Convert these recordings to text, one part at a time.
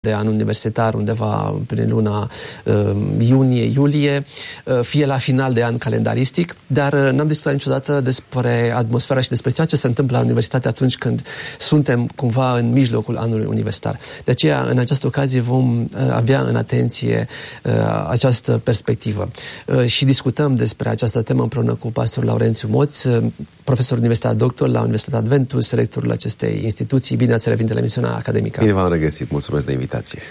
de an universitar, undeva prin luna iunie-iulie, fie la final de an calendaristic, dar n-am discutat niciodată despre atmosfera și despre ceea ce se întâmplă la universitate atunci când suntem cumva în mijlocul anului universitar. De aceea, în această ocazie, vom avea în atenție această perspectivă. Și discutăm despre această temă împreună cu pastorul Laurențiu Moț, profesor universitar doctor la Universitatea Adventus, rectorul acestei instituții. Bine ați revenit la emisiunea academică. Bine v-am regăsit. Mulțumesc de invitație.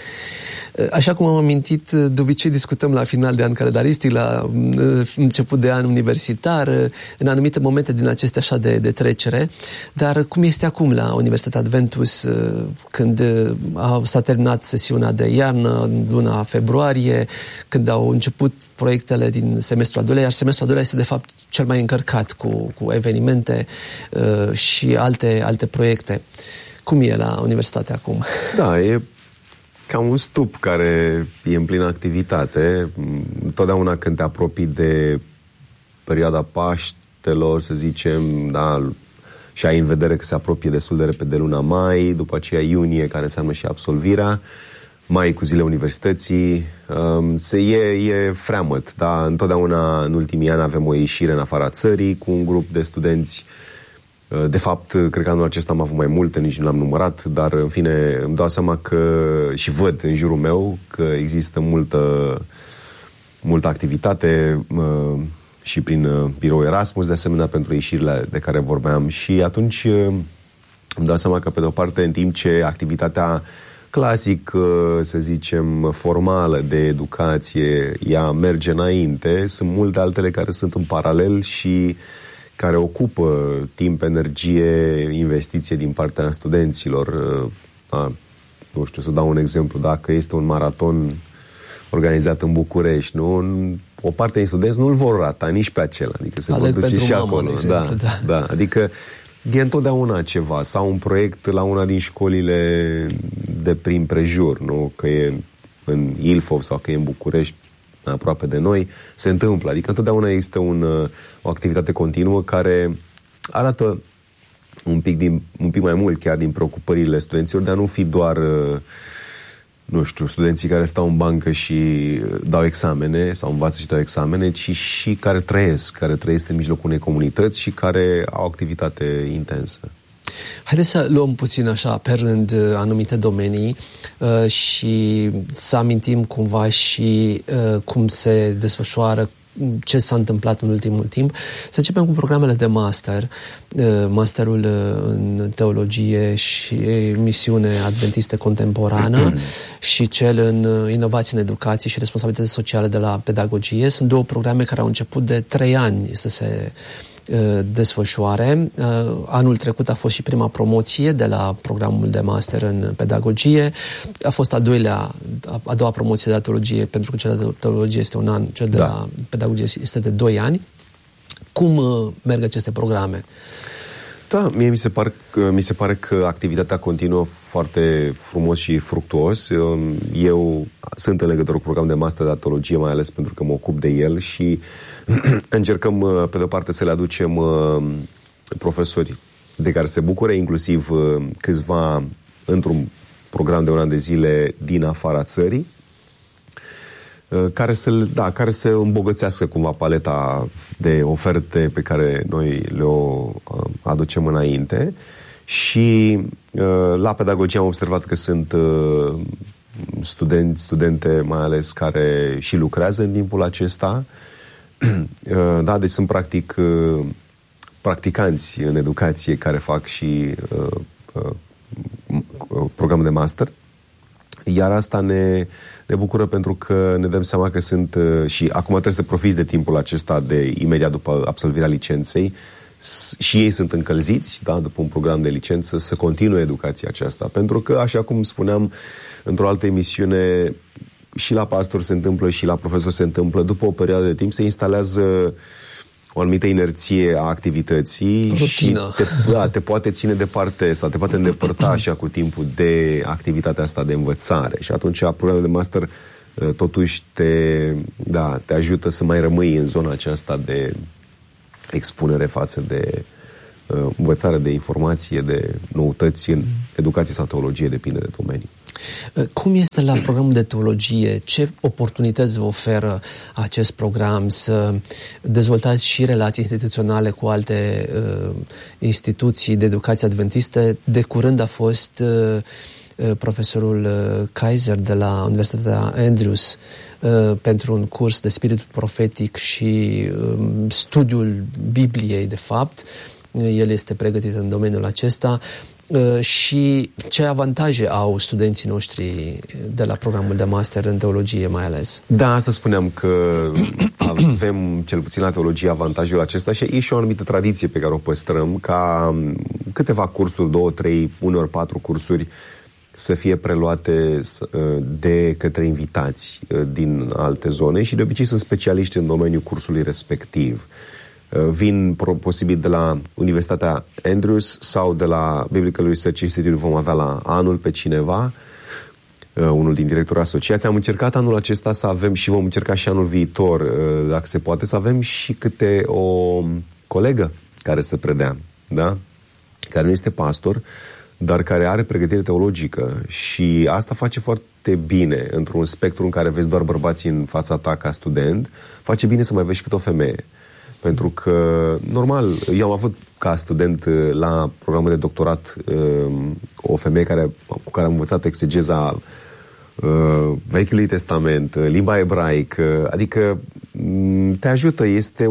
Așa cum am amintit, de obicei discutăm la final de an calendaristic, la început de an universitar, în anumite momente din acestea așa de trecere, dar cum este acum la Universitatea Adventus, când s-a terminat sesiunea de iarnă, în luna februarie, când au început proiectele din semestrul al doilea, iar semestrul al doilea este de fapt cel mai încărcat cu evenimente și alte proiecte. Cum e la universitate acum? Da, e ca un stup care e în plină activitate. Întotdeauna când te apropii de perioada Paștelor, să zicem, da, și ai în vedere că se apropie destul de repede luna mai, după aceea iunie, care înseamnă și absolvirea, mai cu zile universității, e freamăt, da? Întotdeauna în ultimii ani avem o ieșire în afara țării cu un grup de studenți. De fapt, cred că anul acesta am avut mai multe, nici nu l-am numărat, dar în fine îmi dau seama că și văd în jurul meu că există multă activitate și prin birou Erasmus, de asemenea pentru ieșirile de care vorbeam, și atunci îmi dau seama că pe de o parte, în timp ce activitatea clasic, să zicem, formală de educație, ea merge înainte, sunt multe altele care sunt în paralel și care ocupă timp, energie, investiție din partea studenților. Nu știu, să dau un exemplu. Dacă este un maraton organizat în București, nu? O parte din studenți nu-l vor rata nici pe acela. Adică se vor duce și acolo. Exemplu, da. Adică e întotdeauna ceva. Sau un proiect la una din școlile de prin prejur, nu? Că e în Ilfov sau că e în București, aproape de noi, se întâmplă. Adică întotdeauna există o activitate continuă care arată un pic mai mult chiar din preocupările studenților, de a nu fi doar, nu știu, studenții care stau în bancă și dau examene sau învață și dau examene, ci și care trăiesc în mijlocul unei comunități și care au activitate intensă. Haideți să luăm puțin așa pe rând anumite domenii și să amintim cumva și cum se desfășoară, ce s-a întâmplat în ultimul timp. Să începem cu programele de master, masterul în teologie și misiune adventistă contemporană și cel în inovație în educație și responsabilitate socială de la pedagogie. Sunt două programe care au început de 3 ani să se desfășoare. Anul trecut a fost și prima promoție de la programul de master în pedagogie. A fost a doua promoție de la teologie, pentru că cel de teologie este un an, cel de la pedagogie este de 2 ani. Cum merg aceste programe? Da, mie mi se pare că activitatea continuă foarte frumos și fructuos. Eu sunt în legătură cu programul de master de teologie, mai ales pentru că mă ocup de el și încercăm, pe de-o parte, să le aducem profesori de care se bucure, inclusiv câțiva într-un program de un an de zile din afara țării, care să îmbogățească cumva paleta de oferte pe care noi le-o aducem înainte. Și la pedagogie am observat că sunt studente mai ales care și lucrează în timpul acesta. Da, deci sunt practicanți în educație care fac și program de master. Iar asta ne bucură pentru că ne dăm seama că sunt și acum trebuie să profiți de timpul acesta de imediat după absolvirea licenței și ei sunt încălziți, da, după un program de licență, să continue educația aceasta. Pentru că, așa cum spuneam într-o altă emisiune, și la pastor se întâmplă și la profesor se întâmplă, după o perioadă de timp se instalează o anumită inerție a activității. Rutină. Și te poate ține departe sau te poate îndepărta așa cu timpul de activitatea asta de învățare. Și atunci programul de master totuși te ajută să mai rămâi în zona aceasta de expunere față de învățare, de informație, de noutăți în educație sau teologie, depinde de domeniu. Cum este la programul de teologie? Ce oportunități vă oferă acest program să dezvoltați și relații instituționale cu alte instituții de educație adventiste? De curând a fost profesorul Kaiser de la Universitatea Andrews pentru un curs de spiritul profetic și studiul Bibliei, de fapt. El este pregătit în domeniul acesta. Și ce avantaje au studenții noștri de la programul de master în teologie mai ales? Da, asta spuneam, că avem cel puțin la teologie avantajul acesta și e și o anumită tradiție pe care o păstrăm, ca câteva cursuri, 2, 3, uneori 4 cursuri să fie preluate de către invitați din alte zone și de obicei sunt specialiști în domeniul cursului respectiv. Vin posibil de la Universitatea Andrews sau de la Biblical Research Institute, vom avea la anul pe cineva, unul din directorii asociației. Am încercat anul acesta să avem și vom încerca și anul viitor, dacă se poate, să avem și câte o colegă care să predea, da? Care nu este pastor, dar care are pregătire teologică și asta face foarte bine într-un spectru în care vezi doar bărbații în fața ta ca student, face bine să mai vezi și câte o femeie. Pentru că, normal, eu am avut ca student la programul de doctorat o femeie cu care am învățat exegeza Vechiului Testament, limba ebraică, adică te ajută, este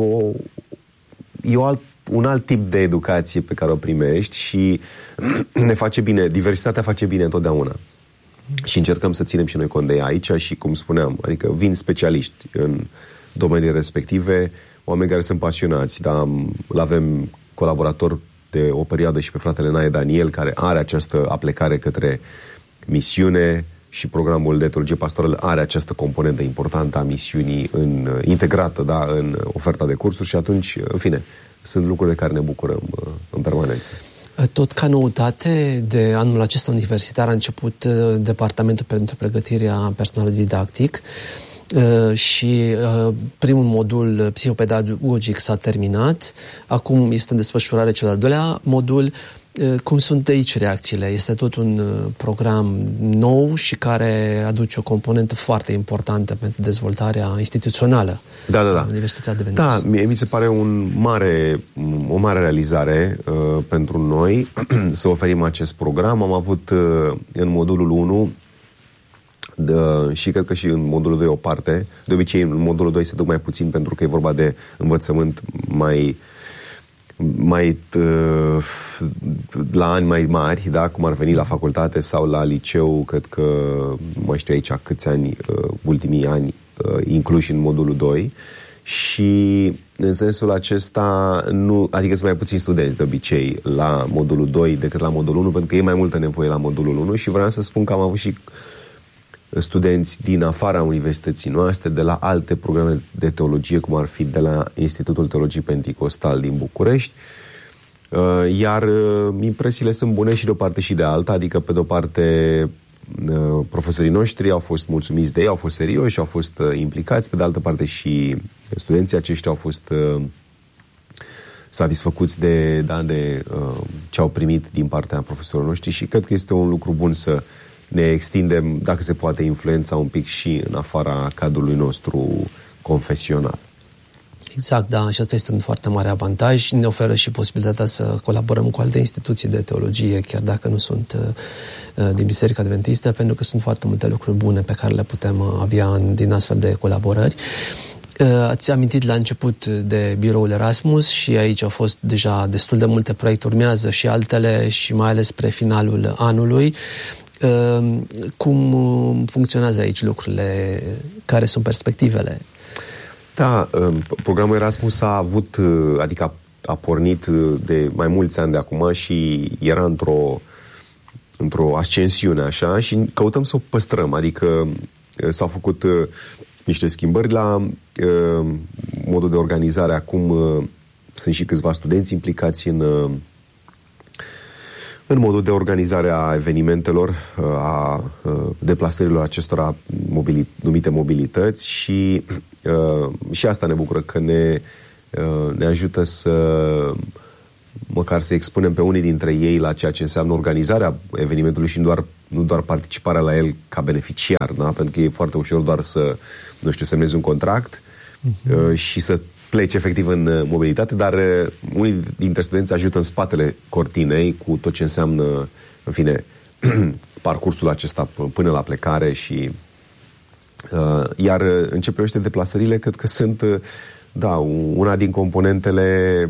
un alt tip de educație pe care o primești și ne face bine, diversitatea face bine întotdeauna. Și încercăm să ținem și noi cont de ea aici și, cum spuneam, adică vin specialiști în domeniile respective, oameni care sunt pasionați, dar îl avem colaborator de o perioadă și pe fratele Nae Daniel, care are această aplecare către misiune și programul de teologie pastorală are această componentă importantă a misiunii integrată, da, în oferta de cursuri și atunci, în fine, sunt lucruri de care ne bucurăm în permanență. Tot ca noutate, de anul acesta universitar a început Departamentul pentru Pregătirea Personalului Didactic și primul modul psihopedagogic s-a terminat. Acum este în desfășurare cel al doilea modul. Cum sunt de aici reacțiile? Este tot un program nou și care aduce o componentă foarte importantă pentru dezvoltarea instituțională a Universității Adventiste. Da, mi se pare o mare realizare pentru noi să oferim acest program. Am avut în modulul 1 și cred că și în modulul 2 o parte. De obicei în modulul 2 se duc mai puțin pentru că e vorba de învățământ la ani mai mari, da, cum ar veni la facultate sau la liceu, cred că nu mai știu aici câți ani, ultimii ani incluși în modulul 2 și în sensul acesta adică sunt mai puțini studenți de obicei la modulul 2 decât la modulul 1, pentru că e mai multă nevoie la modulul 1 și vreau să spun că am avut și studenți din afara universității noastre, de la alte programe de teologie, cum ar fi de la Institutul Teologiei Penticostal din București, iar impresiile sunt bune și de o parte și de alta, adică pe de o parte profesorii noștri au fost mulțumiți de ei, au fost serioși, au fost implicați, pe de altă parte și studenții aceștia au fost satisfăcuți de ce au primit din partea profesorilor noștri și cred că este un lucru bun să ne extindem, dacă se poate, influența un pic și în afara cadrului nostru confesional. Exact, da, și asta este un foarte mare avantaj. Ne oferă și posibilitatea să colaborăm cu alte instituții de teologie, chiar dacă nu sunt din Biserica Adventistă, pentru că sunt foarte multe lucruri bune pe care le putem avea din astfel de colaborări. Ați amintit la început de biroul Erasmus și aici au fost deja destul de multe proiecte, urmează și altele și mai ales spre finalul anului. Cum funcționează aici lucrurile? Care sunt perspectivele? Da, programul Erasmus adică a pornit de mai mulți ani de acum și era într-o ascensiune așa și căutăm să o păstrăm, adică s-au făcut niște schimbări la modul de organizare. Acum sunt și câțiva studenți implicați în modul de organizare a evenimentelor, a deplasărilor acestora numite mobilități și asta ne bucură, că ne ajută măcar să expunem pe unii dintre ei la ceea ce înseamnă organizarea evenimentului și nu doar nu doar participarea la el ca beneficiar, da? Pentru că e foarte ușor doar să, nu știu, semnezi un contract și să pleci efectiv în mobilitate, dar unii dintre studenți ajută în spatele cortinei cu tot ce înseamnă, în fine, parcursul acesta până la plecare și iar în ce privește deplasările, cred că sunt, da, una din componentele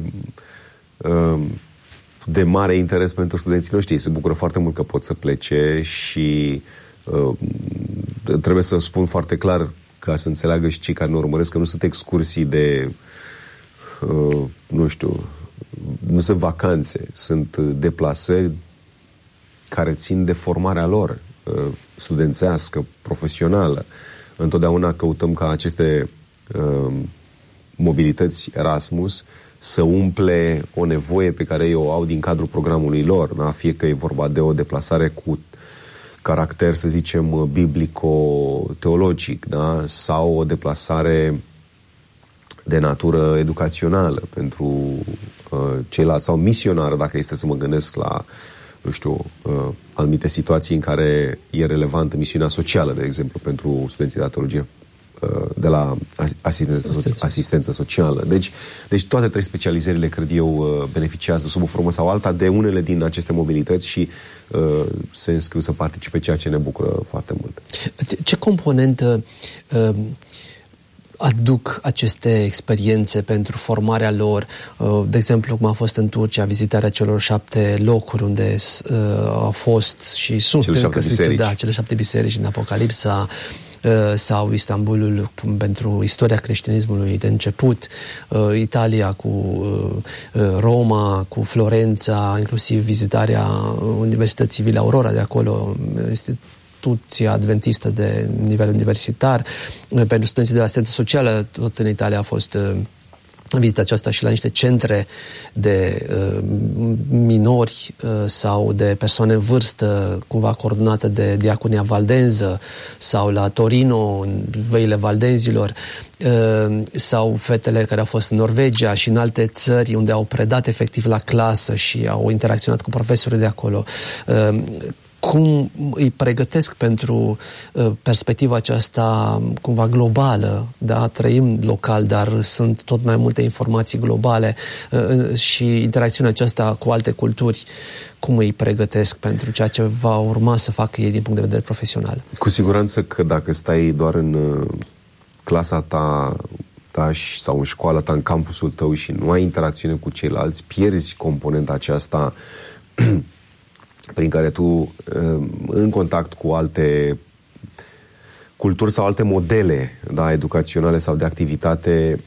de mare interes pentru studenții noștri. Ei se bucură foarte mult că pot să plece și trebuie să spun foarte clar, ca să înțeleagă și cei care ne urmăresc, că nu sunt excursii de nu știu, nu sunt vacanțe, sunt deplasări care țin de formarea lor studențească, profesională. Întotdeauna căutăm ca aceste mobilități Erasmus să umple o nevoie pe care ei o au din cadrul programului lor, da? Fie că e vorba de o deplasare cu caracter, să zicem, biblico-teologic, da? Sau o deplasare de natură educațională pentru ceilalți, sau misionară, dacă este să mă gândesc la, nu știu, anumite situații în care e relevantă misiunea socială, de exemplu, pentru studenții de teologie, de la asistență socială. Deci toate trei specializările, cred eu, beneficiază sub o formă sau alta de unele din aceste mobilități și se înscriu să participe, ceea ce ne bucură foarte mult. Ce componentă aduc aceste experiențe pentru formarea lor? De exemplu, cum a fost în Turcia, vizitarea celor 7 locuri unde au fost și sunt cele 7 biserici în Apocalipsa, sau Istanbulul pentru istoria creștinismului de început, Italia cu Roma, cu Florența, inclusiv vizitarea Universității Villa Aurora de acolo, instituția adventistă de nivel universitar. Pentru studenții de asistență socială, tot în Italia a fost vizita aceasta și la niște centre de minori sau de persoane în vârstă, cumva coordonată de Diaconia Valdenză, sau la Torino, în văile valdenzilor, sau fetele care au fost în Norvegia și în alte țări unde au predat efectiv la clasă și au interacționat cu profesorii de acolo. Cum îi pregătesc pentru perspectiva aceasta cumva globală, da? Trăim local, dar sunt tot mai multe informații globale și interacțiunea aceasta cu alte culturi, cum îi pregătesc pentru ceea ce va urma să facă ei din punct de vedere profesional? Cu siguranță că dacă stai doar în clasa ta sau în școala ta, în campusul tău și nu ai interacțiune cu ceilalți, pierzi componenta aceasta prin care tu, în contact cu alte culturi sau alte modele, da, educaționale sau de activitate,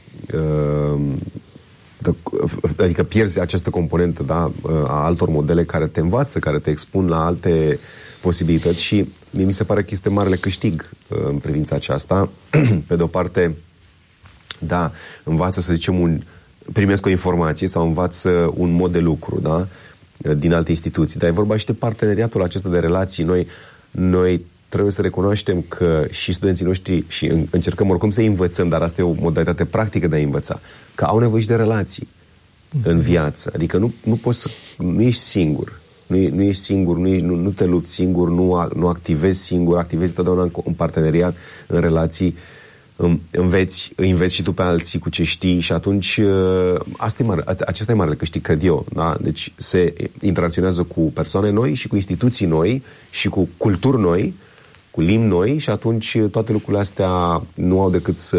adică pierzi această componentă, da, a altor modele care te învață, care te expun la alte posibilități și mi se pare că este marele câștig în privința aceasta. Pe de-o parte, da, învață, să zicem, primesc o informație sau învață un mod de lucru, da, din alte instituții. Dar e vorba și de parteneriatul acesta de relații. Noi trebuie să recunoaștem că și studenții noștri, și încercăm oricum să învățăm, dar asta e o modalitate practică de a învăța, că au nevoie și de relații în viață. Adică nu ești singur. Nu ești singur, nu te lupți singur, nu activezi singur, activezi totdeauna în parteneriat, în relații. Înveți și tu pe alții cu ce știi și atunci acesta e marele câștig, cred eu, da? Deci se interacționează cu persoane noi și cu instituții noi și cu culturi noi, cu limbi noi și atunci toate lucrurile astea nu au decât să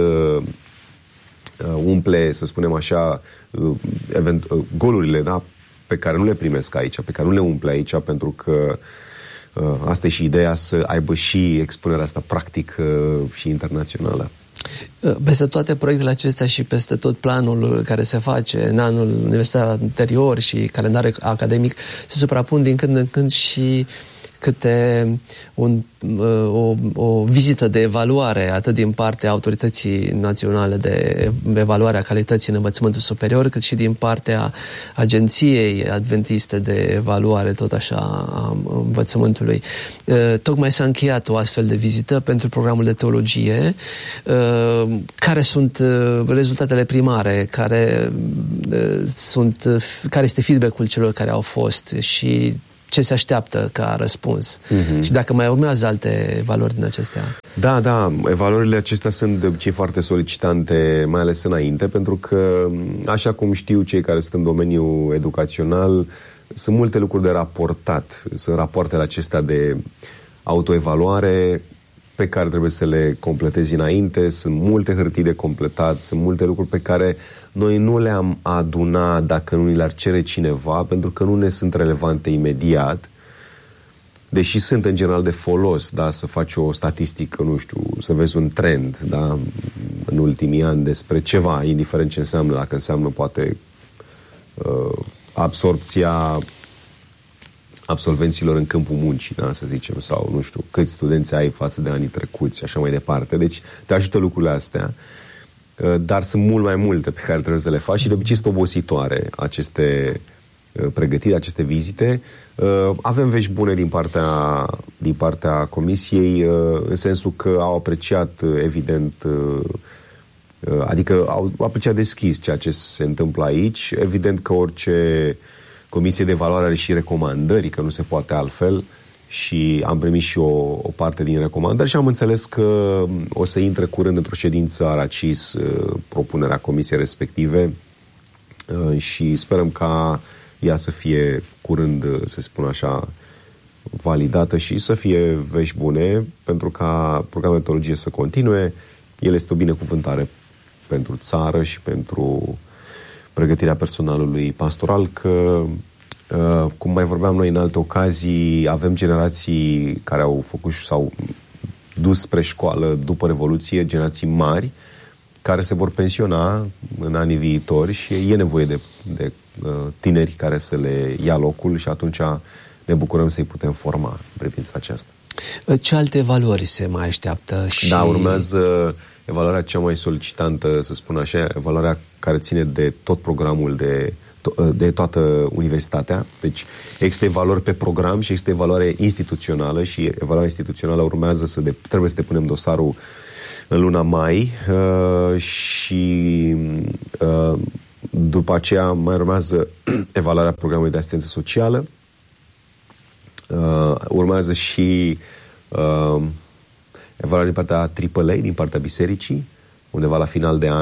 umple, să spunem așa, golurile, da? Pe care nu le primesc aici, pe care nu le umple aici, pentru că asta e și ideea, să aibă și expunerea asta practică și internațională. Peste toate proiectele acestea și peste tot planul care se face în anul universitar anterior și calendarul academic, se suprapun din când în când și câte o vizită de evaluare, atât din partea Autorității Naționale de Evaluare a Calității în Învățământul Superior, cât și din partea Agenției Adventiste de Evaluare, tot așa, a învățământului. Tocmai s-a încheiat o astfel de vizită pentru programul de teologie. Care sunt rezultatele primare? Care este feedback-ul celor care au fost și ce se așteaptă ca răspuns. Și dacă mai urmează alte valori din acestea. Da, valorile acestea sunt de obicei foarte solicitante, mai ales înainte, pentru că, așa cum știu cei care sunt în domeniul educațional, sunt multe lucruri de raportat. Sunt rapoartele acestea de autoevaluare pe care trebuie să le completezi înainte, sunt multe hârtii de completat, sunt multe lucruri pe care noi nu le-am adunat dacă nu ni le-ar cere cineva, pentru că nu ne sunt relevante imediat, deși sunt în general de folos, da, să faci o statistică, nu știu, să vezi un trend, da, în ultimii ani despre ceva, indiferent ce înseamnă, dacă înseamnă poate absorpția absolvenților în câmpul muncii, da, să zicem, sau nu știu, câți studenți ai față de anii trecuți și așa mai departe. Deci te ajută lucrurile astea, dar sunt mult mai multe pe care trebuie să le faci și de obicei sunt obositoare aceste pregătiri, aceste vizite. Avem vești bune din partea comisiei, în sensul că au apreciat, evident, adică au apreciat deschis ceea ce se întâmplă aici. Evident că orice comisie de evaluare are și recomandări, că nu se poate altfel, și am primit și o parte din recomandări și am înțeles că o să intre curând într-o ședință a RACIS propunerea comisiei respective și sperăm ca ea să fie curând, să spun așa, validată și să fie vești bune pentru ca programul de teologie să continue. El este o binecuvântare pentru țară și pentru pregătirea personalului pastoral, că, cum mai vorbeam noi în alte ocazii, avem generații care au făcut și s-au dus spre școală după Revoluție, generații mari, care se vor pensiona în anii viitori și e nevoie de tineri care să le ia locul și atunci ne bucurăm să-i putem forma în privința aceasta. Ce alte valori se mai așteaptă? Da, urmează evaluarea cea mai solicitantă, să spun așa, evaluarea care ține de tot programul, de toată universitatea. Deci există evaluări pe program și există evaluare instituțională și evaluarea instituțională urmează trebuie să depunem dosarul în luna mai și după aceea mai urmează evaluarea programului de asistență socială, urmează și evaluarea din partea AAA, din partea bisericii, undeva la final de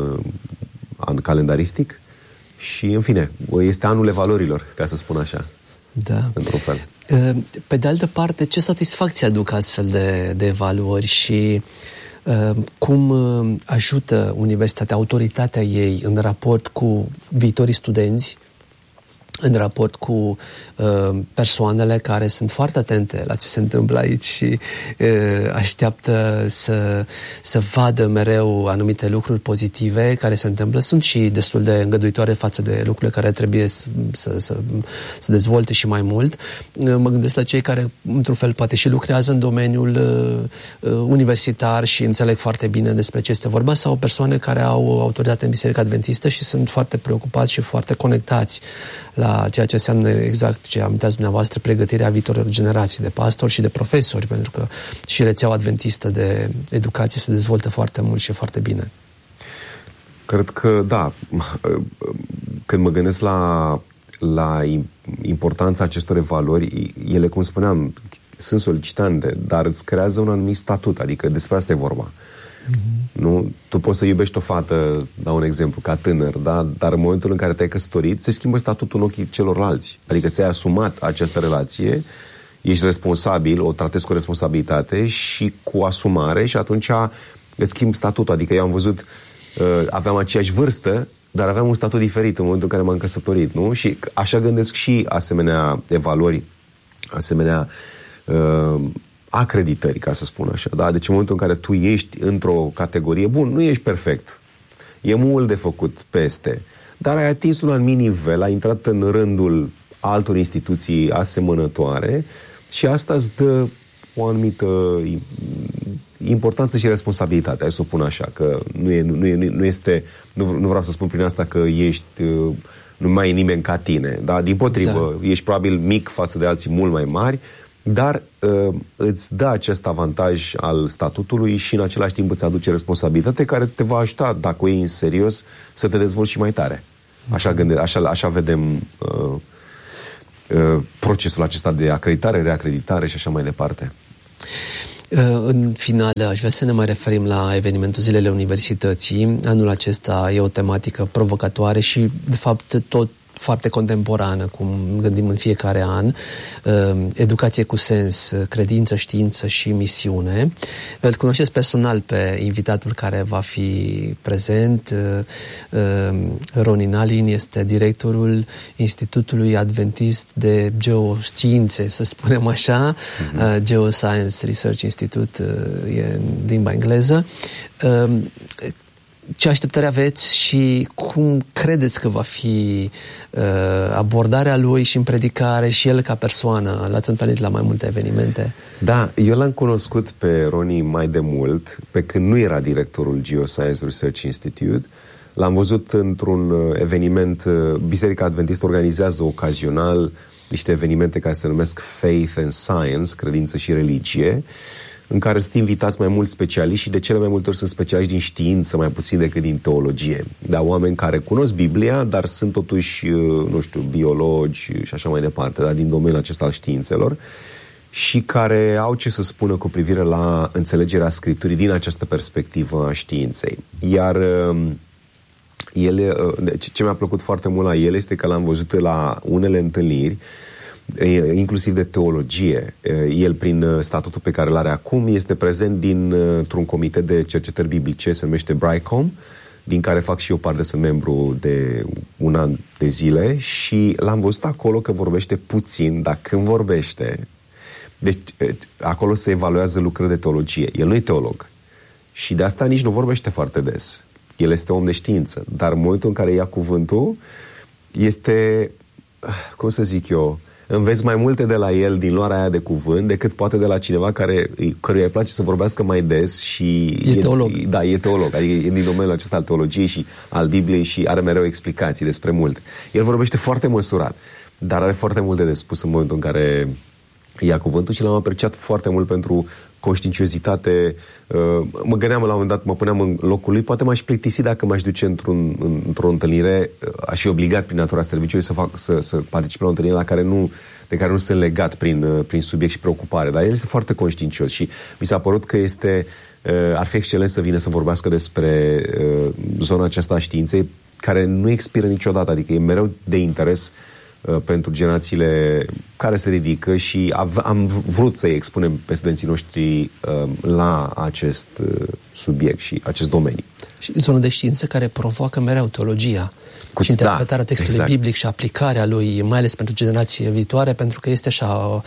an calendaristic și, în fine, este anul evaluărilor, ca să spun așa. Da. Într-un fel. Pe de altă parte, ce satisfacție aduc astfel de evaluări și cum ajută universitatea, autoritatea ei în raport cu viitorii studenți, în raport cu persoanele care sunt foarte atente la ce se întâmplă aici și așteaptă să vadă mereu anumite lucruri pozitive care se întâmplă. Sunt și destul de îngăduitoare față de lucrurile care trebuie să dezvolte și mai mult. Mă gândesc la cei care, într-un fel, poate și lucrează în domeniul universitar și înțeleg foarte bine despre ce este vorba, sau persoane care au autoritate în Biserica Adventistă și sunt foarte preocupați și foarte conectați la ceea ce înseamnă exact ce aminteați dumneavoastră, pregătirea viitorilor generații de pastori și de profesori, pentru că și rețeaua adventistă de educație se dezvoltă foarte mult și foarte bine. Cred că, da, când mă gândesc la importanța acestor evaluări, ele, cum spuneam, sunt solicitante, dar îți creează un anumit statut, adică despre asta e vorba. Nu? Tu poți să iubești o fată, dau un exemplu, ca tânăr, da? Dar în momentul în care te-ai căsătorit, se schimbă statutul în ochii celorlalți. Adică ți-ai asumat această relație, ești responsabil, o tratezi cu responsabilitate și cu asumare și atunci îți schimbi statutul. Adică eu am văzut, aveam aceeași vârstă, dar aveam un statut diferit în momentul în care m-am căsătorit, nu? Și așa gândesc și asemenea evaluări, asemenea acreditări, ca să spun așa, da? Deci în momentul în care tu ești într-o categorie, bun, nu ești perfect, e mult de făcut peste, dar ai atins un anumit nivel, ai intrat în rândul altor instituții asemănătoare și asta îți dă o anumită importanță și responsabilitate, hai să o pun așa, că nu vreau să spun prin asta că ești, nu mai e nimeni ca tine, da? Dimpotrivă, ești probabil mic față de alții mult mai mari, dar îți dă acest avantaj al statutului și în același timp îți aduce responsabilitate care te va ajuta, dacă o iei în serios, să te dezvolți și mai tare. Așa vedem procesul acesta de acreditare, reacreditare și așa mai departe. În final, aș vrea să ne mai referim la evenimentul Zilele Universității. Anul acesta e o tematică provocatoare și, de fapt, tot foarte contemporană, cum gândim în fiecare an, educație cu sens, credință, știință și misiune. Îl cunoșteți personal pe invitatul care va fi prezent. Roni Nalin este directorul Institutului Adventist de Geoștiințe, să spunem așa, Geoscience Research Institute e în limba engleză. Ce așteptări aveți și cum credeți că va fi abordarea lui și în predicare și el ca persoană? L-ați întâlnit la mai multe evenimente? Da, eu l-am cunoscut pe Roni mai de mult, pe când nu era directorul Geoscience Research Institute. L-am văzut într-un eveniment, Biserica Adventistă organizează ocazional niște evenimente care se numesc Faith and Science, credință și religie, în care sunt invitați mai mulți specialiști și de cele mai multe ori sunt specialiști din știință, mai puțin decât din teologie. Da, oameni care cunosc Biblia, dar sunt totuși, nu știu, biologi și așa mai departe, da, din domeniul acesta al științelor și care au ce să spună cu privire la înțelegerea Scripturii din această perspectivă a științei. Iar ce mi-a plăcut foarte mult la el este că l-am văzut la unele întâlniri, inclusiv de teologie. El, prin statutul pe care îl are acum, este prezent dintr-un comitet de cercetări biblice, se numește BRICOM, din care fac și eu parte, sunt membru de un an de zile și l-am văzut acolo că vorbește puțin, dar când vorbește, deci acolo se evaluează lucrări de teologie. El nu e teolog și de asta nici nu vorbește foarte des. El este om de știință, dar în momentul în care ia cuvântul, este, cum să zic eu, înveți mai multe de la el din luarea aia de cuvânt decât poate de la cineva căruia îi place să vorbească mai des și... E teolog. Da, e teolog, adică e din domeniul acesta al teologiei și al Bibliei și are mereu explicații despre multe. El vorbește foarte măsurat, dar are foarte multe de spus în momentul în care ia cuvântul și l-am apreciat foarte mult pentru conștiinciozitate. Mă gândeam la un moment dat, mă puneam în locul lui, poate m-aș plictisi dacă m-aș duce într-o întâlnire, aș fi obligat prin natura serviciului să particip la o întâlnire de care nu sunt legat prin subiect și preocupare, dar el este foarte conștiincios și mi s-a părut că ar fi excelent să vină să vorbească despre zona aceasta a științei, care nu expiră niciodată, adică e mereu de interes pentru generațiile care se ridică și am vrut să-i expunem pe studenții noștri la acest subiect și acest domeniu. Și zonă de știință care provoacă mereu teologia și interpretarea textului exact. Biblic și aplicarea lui, mai ales pentru generații viitoare, pentru că este așa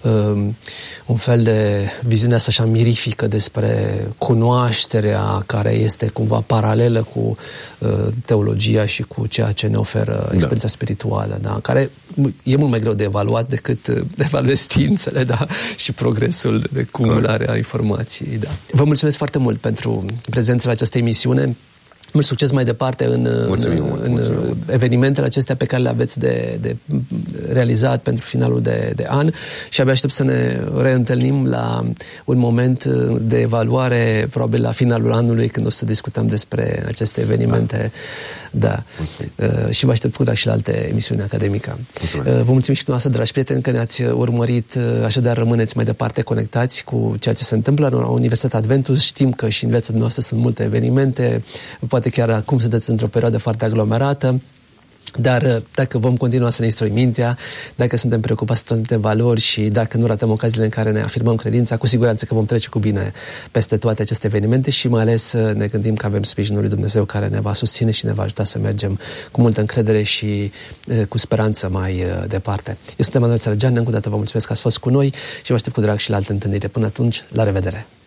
un fel de viziune asta așa mirifică despre cunoașterea care este cumva paralelă cu teologia și cu ceea ce ne oferă experiența spirituală, da? Care e mult mai greu de evaluat decât evaluezi științele, da? Și progresul de cumulare a informației. Da. Vă mulțumesc foarte mult pentru prezența la această emisiune. Mult succes mai departe în evenimentele acestea pe care le aveți de realizat pentru finalul de an și abia aștept să ne reîntâlnim la un moment de evaluare, probabil la finalul anului, când o să discutăm despre aceste evenimente. Da. Și vă aștept cu drag și la alte emisiuni academice. Vă mulțumim și dumneavoastră, dragi prieteni, că ne-ați urmărit, așadar rămâneți mai departe conectați cu ceea ce se întâmplă la Universitatea Adventus. Știm că și în viața noastră sunt multe evenimente, poate chiar acum sunteți într-o perioadă foarte aglomerată, dar dacă vom continua să ne instruim mintea, dacă suntem preocupați să transmitem valori și dacă nu ratăm ocaziile în care ne afirmăm credința, cu siguranță că vom trece cu bine peste toate aceste evenimente și mai ales ne gândim că avem sprijinul lui Dumnezeu care ne va susține și ne va ajuta să mergem cu multă încredere și cu speranță mai departe. Eu sunt Emanuel Sărăgean, încă o dată vă mulțumesc că ați fost cu noi și vă aștept cu drag și la alte întâlniri. Până atunci, la revedere!